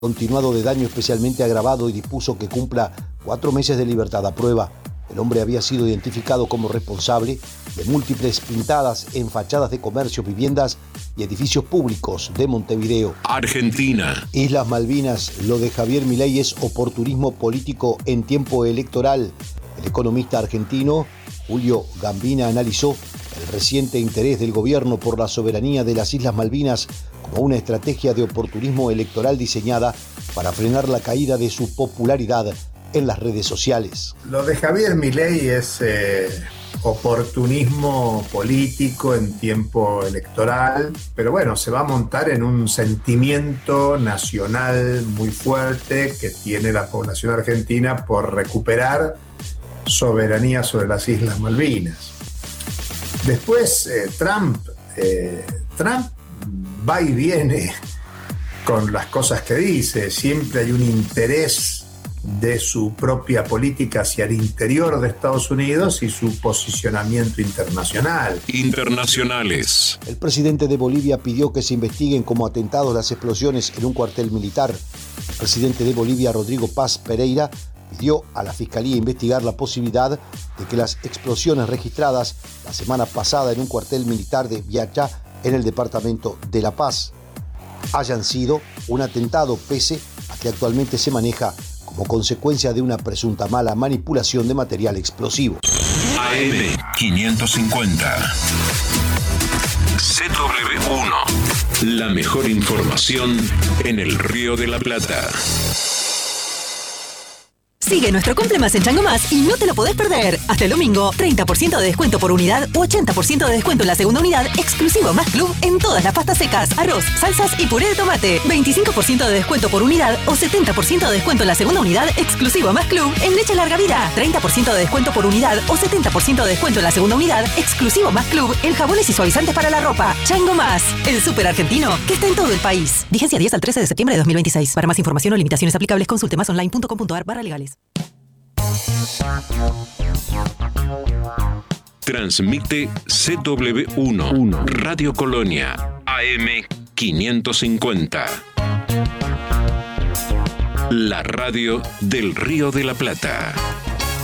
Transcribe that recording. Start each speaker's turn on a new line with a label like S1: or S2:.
S1: continuado de daño especialmente agravado y dispuso que cumpla 4 meses de libertad a prueba. El hombre había sido identificado como responsable de múltiples pintadas en fachadas de comercios, viviendas y edificios públicos de Montevideo.
S2: Argentina.
S1: Islas Malvinas, lo de Javier Milei es oportunismo político en tiempo electoral. El economista argentino Julio Gambina analizó el reciente interés del gobierno por la soberanía de las Islas Malvinas como una estrategia de oportunismo electoral diseñada para frenar la caída de su popularidad en las redes sociales.
S3: Lo de Javier Milei es oportunismo político en tiempo electoral, pero bueno, se va a montar en un sentimiento nacional muy fuerte que tiene la población argentina por recuperar soberanía sobre las Islas Malvinas. Después Trump va y viene con las cosas que dice, siempre hay un interés de su propia política hacia el interior de Estados Unidos y su posicionamiento internacional.
S2: Internacionales.
S1: El presidente de Bolivia pidió que se investiguen como atentados las explosiones en un cuartel militar. El presidente de Bolivia, Rodrigo Paz Pereira, pidió a la Fiscalía investigar la posibilidad de que las explosiones registradas la semana pasada en un cuartel militar de Viachá, en el departamento de La Paz, hayan sido un atentado, pese a que actualmente se maneja como consecuencia de una presunta mala manipulación de material explosivo.
S2: AM 550. ZW1. La mejor información en el Río de la Plata.
S4: Sigue nuestro Cumple Más en Chango Más y no te lo podés perder. Hasta el domingo, 30% de descuento por unidad o 80% de descuento en la segunda unidad, exclusivo Más Club en todas las pastas secas, arroz, salsas y puré de tomate. 25% de descuento por unidad o 70% de descuento en la segunda unidad, exclusivo Más Club en leche larga vida. 30% de descuento por unidad o 70% de descuento en la segunda unidad, exclusivo Más Club en jabones y suavizantes para la ropa. Chango Más, el súper argentino que está en todo el país. Vigencia 10 al 13 de septiembre de 2026. Para más información o limitaciones aplicables, consulte masonline.com.ar/legales.
S2: Transmite ZW1 Radio Colonia AM 550. La radio del Río de la Plata.